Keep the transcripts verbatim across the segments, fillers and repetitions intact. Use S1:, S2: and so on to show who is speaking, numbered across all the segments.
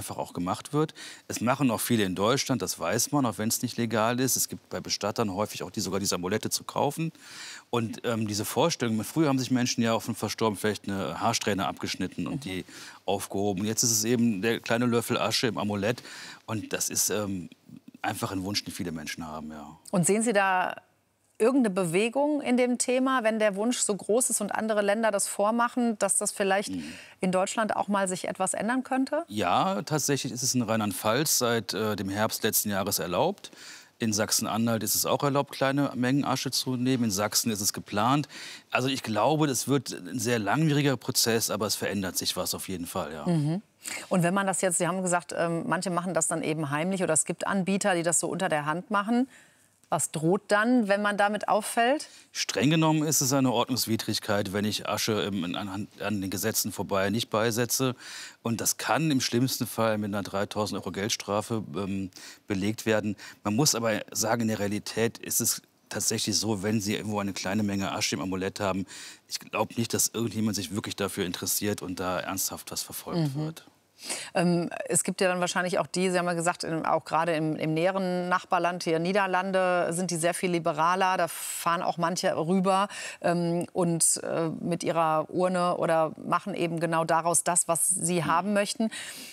S1: einfach auch gemacht wird. Es machen auch viele in Deutschland, das weiß man, auch wenn es nicht legal ist. Es gibt bei Bestattern häufig auch die, sogar diese Amulette zu kaufen. Und ähm, diese Vorstellung, früher haben sich Menschen ja auch von Verstorben vielleicht eine Haarsträhne abgeschnitten und die aufgehoben. Und jetzt ist es eben der kleine Löffel Asche im Amulett. Und das ist ähm, einfach ein Wunsch, den viele Menschen haben, ja.
S2: Und sehen Sie da irgendeine Bewegung in dem Thema, wenn der Wunsch so groß ist und andere Länder das vormachen, dass das vielleicht mhm. in Deutschland auch mal sich etwas ändern könnte?
S1: Ja, tatsächlich ist es in Rheinland-Pfalz seit äh, dem Herbst letzten Jahres erlaubt. In Sachsen-Anhalt ist es auch erlaubt, kleine Mengen Asche zu nehmen. In Sachsen ist es geplant. Also ich glaube, das wird ein sehr langwieriger Prozess, aber es verändert sich was auf jeden Fall, ja.
S2: Mhm. Und wenn man das jetzt, Sie haben gesagt, ähm, manche machen das dann eben heimlich oder es gibt Anbieter, die das so unter der Hand machen. Was droht dann, wenn man damit auffällt?
S1: Streng genommen ist es eine Ordnungswidrigkeit, wenn ich Asche im, an, an den Gesetzen vorbei nicht beisetze. Und das kann im schlimmsten Fall mit einer dreitausend Euro Geldstrafe ähm, belegt werden. Man muss aber sagen, in der Realität ist es tatsächlich so, wenn Sie irgendwo eine kleine Menge Asche im Amulett haben, ich glaube nicht, dass irgendjemand sich wirklich dafür interessiert und da ernsthaft was verfolgt mhm. wird.
S2: Ähm, es gibt ja dann wahrscheinlich auch die, Sie haben ja gesagt, in, auch gerade im, im näheren Nachbarland, hier Niederlande, sind die sehr viel liberaler. Da fahren auch manche rüber ähm, und äh, mit ihrer Urne oder machen eben genau daraus das, was sie haben möchten.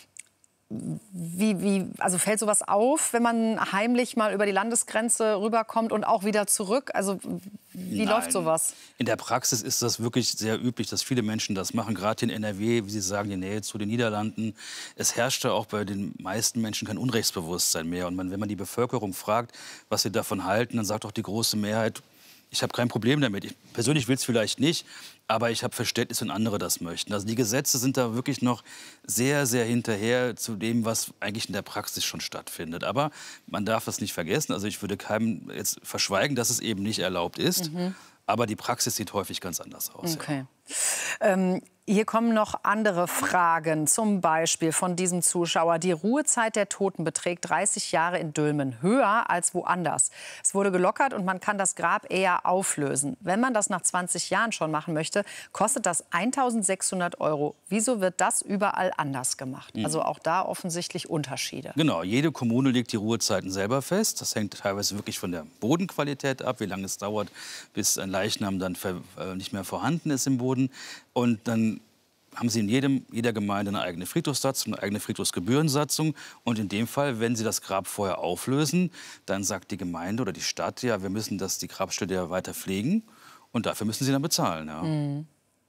S2: Wie, wie, also fällt sowas auf, wenn man heimlich mal über die Landesgrenze rüberkommt und auch wieder zurück? Also wie
S1: Nein.
S2: läuft sowas?
S1: In der Praxis ist das wirklich sehr üblich, dass viele Menschen das machen, gerade in N R W, wie Sie sagen, die Nähe zu den Niederlanden. Es herrschte auch bei den meisten Menschen kein Unrechtsbewusstsein mehr. Und man, wenn man die Bevölkerung fragt, was sie davon halten, dann sagt auch die große Mehrheit, ich habe kein Problem damit. Ich persönlich will es vielleicht nicht, aber ich habe Verständnis, wenn andere das möchten. Also die Gesetze sind da wirklich noch sehr, sehr hinterher zu dem, was eigentlich in der Praxis schon stattfindet. Aber man darf das nicht vergessen. Also ich würde keinem jetzt verschweigen, dass es eben nicht erlaubt ist. Mhm. Aber die Praxis sieht häufig ganz anders aus.
S2: Okay. Ja. Ähm Hier kommen noch andere Fragen, zum Beispiel von diesem Zuschauer. Die Ruhezeit der Toten beträgt dreißig Jahre in Dülmen, höher als woanders. Es wurde gelockert und man kann das Grab eher auflösen. Wenn man das nach zwanzig Jahren schon machen möchte, kostet das eintausendsechshundert Euro. Wieso wird das überall anders gemacht? Mhm. Also auch da offensichtlich Unterschiede.
S1: Genau, jede Kommune legt die Ruhezeiten selber fest. Das hängt teilweise wirklich von der Bodenqualität ab, wie lange es dauert, bis ein Leichnam dann nicht mehr vorhanden ist im Boden. Und dann haben Sie in jedem, jeder Gemeinde eine eigene Friedhofssatzung, eine eigene Friedhofsgebührensatzung. Und in dem Fall, wenn Sie das Grab vorher auflösen, dann sagt die Gemeinde oder die Stadt, ja, wir müssen das, die Grabstätte ja weiter pflegen. Und dafür müssen Sie dann bezahlen. Ja.
S2: Mhm.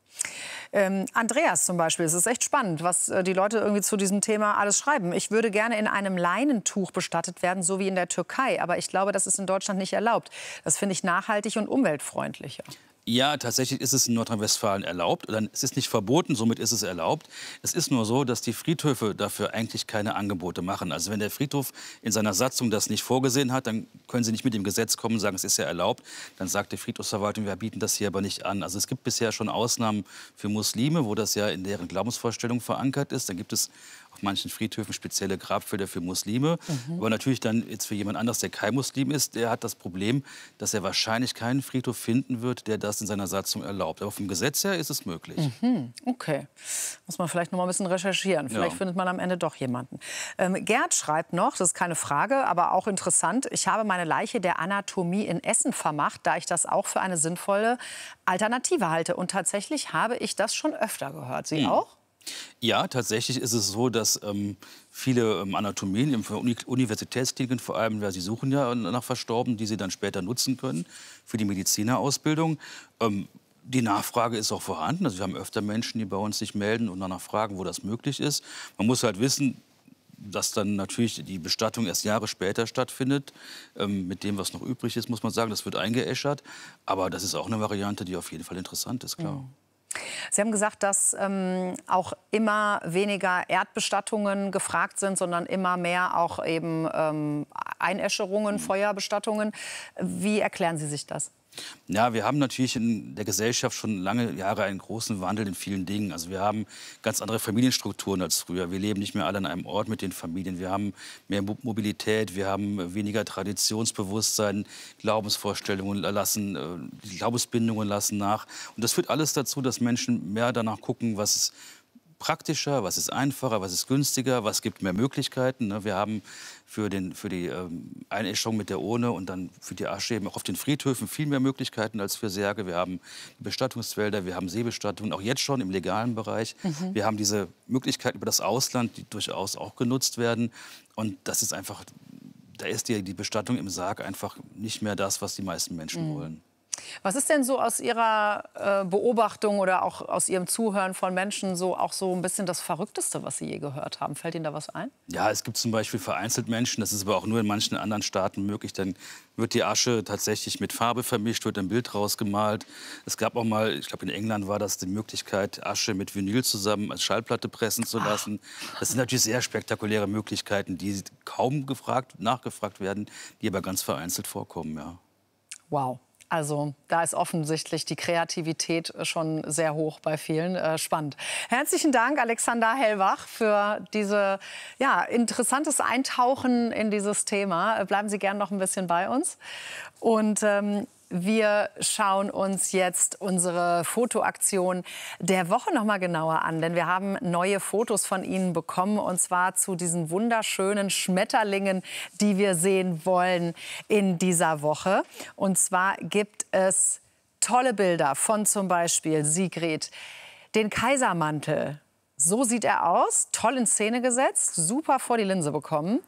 S2: Ähm, Andreas zum Beispiel, es ist echt spannend, was äh, die Leute irgendwie zu diesem Thema alles schreiben. Ich würde gerne in einem Leinentuch bestattet werden, so wie in der Türkei. Aber ich glaube, das ist in Deutschland nicht erlaubt. Das finde ich nachhaltig und umweltfreundlicher.
S1: Ja, tatsächlich ist es in Nordrhein-Westfalen erlaubt. Es ist nicht verboten, somit ist es erlaubt. Es ist nur so, dass die Friedhöfe dafür eigentlich keine Angebote machen. Also wenn der Friedhof in seiner Satzung das nicht vorgesehen hat, dann können Sie nicht mit dem Gesetz kommen und sagen, es ist ja erlaubt. Dann sagt die Friedhofsverwaltung, wir bieten das hier aber nicht an. Also es gibt bisher schon Ausnahmen für Muslime, wo das ja in deren Glaubensvorstellung verankert ist. Dann gibt es auf manchen Friedhöfen spezielle Grabfelder für Muslime. Mhm. Aber natürlich dann jetzt für jemand anderes, der kein Muslim ist, der hat das Problem, dass er wahrscheinlich keinen Friedhof finden wird, der das in seiner Satzung erlaubt. Aber vom Gesetz her ist es möglich.
S2: Mhm. Okay. Muss man vielleicht noch mal ein bisschen recherchieren. Vielleicht ja. findet man am Ende doch jemanden. Ähm, Gerd schreibt noch, das ist keine Frage, aber auch interessant. Ich habe meine Leiche der Anatomie in Essen vermacht, da ich das auch für eine sinnvolle Alternative halte. Und tatsächlich habe ich das schon öfter gehört. Sie mhm. auch?
S1: Ja, tatsächlich ist es so, dass ähm, viele ähm, Anatomien, im Uni Universitätskliniken vor allem, weil sie suchen ja nach Verstorbenen, die sie dann später nutzen können für die Medizinerausbildung. Ähm, die Nachfrage ist auch vorhanden. Also wir haben öfter Menschen, die bei uns sich melden und danach fragen, wo das möglich ist. Man muss halt wissen, dass dann natürlich die Bestattung erst Jahre später stattfindet. Ähm, mit dem, was noch übrig ist, muss man sagen, das wird eingeäschert. Aber das ist auch eine Variante, die auf jeden Fall interessant ist, klar. Mhm.
S2: Sie haben gesagt, dass ähm, auch immer weniger Erdbestattungen gefragt sind, sondern immer mehr auch eben ähm, Einäscherungen, mhm. Feuerbestattungen. Wie erklären Sie sich das?
S1: Ja, wir haben natürlich in der Gesellschaft schon lange Jahre einen großen Wandel in vielen Dingen. Also wir haben ganz andere Familienstrukturen als früher. Wir leben nicht mehr alle an einem Ort mit den Familien. Wir haben mehr Mobilität, wir haben weniger Traditionsbewusstsein, Glaubensvorstellungen lassen, Glaubensbindungen lassen nach. Und das führt alles dazu, dass Menschen mehr danach gucken, was praktischer, was ist einfacher, was ist günstiger, was gibt mehr Möglichkeiten. Ne? Wir haben für, den, für die ähm, Einäscherung mit der Urne und dann für die Asche eben auch auf den Friedhöfen viel mehr Möglichkeiten als für Särge. Wir haben Bestattungswälder, wir haben Seebestattungen, auch jetzt schon im legalen Bereich. Mhm. Wir haben diese Möglichkeiten über das Ausland, die durchaus auch genutzt werden. Und das ist einfach, da ist die, die Bestattung im Sarg einfach nicht mehr das, was die meisten Menschen mhm. wollen.
S2: Was ist denn so aus Ihrer äh, Beobachtung oder auch aus Ihrem Zuhören von Menschen so auch so ein bisschen das Verrückteste, was Sie je gehört haben? Fällt Ihnen da was ein?
S1: Ja, es gibt zum Beispiel vereinzelt Menschen, das ist aber auch nur in manchen anderen Staaten möglich, dann wird die Asche tatsächlich mit Farbe vermischt, wird ein Bild rausgemalt. Es gab auch mal, ich glaube in England war das die Möglichkeit, Asche mit Vinyl zusammen als Schallplatte pressen zu lassen. Ach. Das sind natürlich sehr spektakuläre Möglichkeiten, die kaum gefragt, nachgefragt werden, die aber ganz vereinzelt vorkommen, ja.
S2: Wow. Also da ist offensichtlich die Kreativität schon sehr hoch bei vielen. Äh, spannend. Herzlichen Dank, Alexander Hellwach, für diese ja, interessantes Eintauchen in dieses Thema. Bleiben Sie gern noch ein bisschen bei uns. Und ähm, wir schauen uns jetzt unsere Fotoaktion der Woche noch mal genauer an, denn wir haben neue Fotos von Ihnen bekommen, und zwar zu diesen wunderschönen Schmetterlingen, die wir sehen wollen in dieser Woche. Und zwar gibt es tolle Bilder von zum Beispiel Sigrid, den Kaisermantel. So sieht er aus, toll in Szene gesetzt, super vor die Linse bekommen.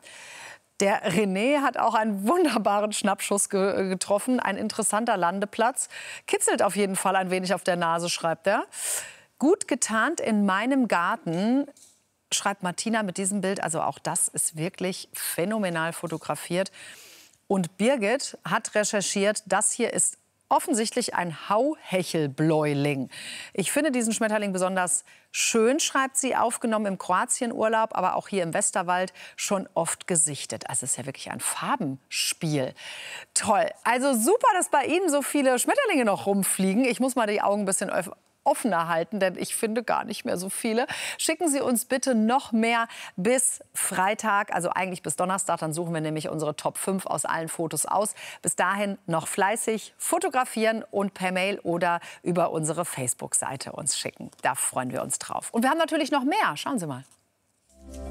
S2: Der René hat auch einen wunderbaren Schnappschuss ge getroffen. Ein interessanter Landeplatz. Kitzelt auf jeden Fall ein wenig auf der Nase, schreibt er. Gut getarnt in meinem Garten, schreibt Martina mit diesem Bild. Also auch das ist wirklich phänomenal fotografiert. Und Birgit hat recherchiert, das hier ist offensichtlich ein Hauhechelbläuling. Ich finde diesen Schmetterling besonders schön, schreibt sie, aufgenommen im Kroatienurlaub, aber auch hier im Westerwald schon oft gesichtet. Also es ist ja wirklich ein Farbenspiel. Toll. Also super, dass bei Ihnen so viele Schmetterlinge noch rumfliegen. Ich muss mal die Augen ein bisschen offener halten, denn ich finde gar nicht mehr so viele. Schicken Sie uns bitte noch mehr bis Freitag, also eigentlich bis Donnerstag. Dann suchen wir nämlich unsere Top fünf aus allen Fotos aus. Bis dahin noch fleißig fotografieren und per Mail oder über unsere Facebook-Seite uns schicken. Da freuen wir uns drauf. Und wir haben natürlich noch mehr. Schauen Sie mal.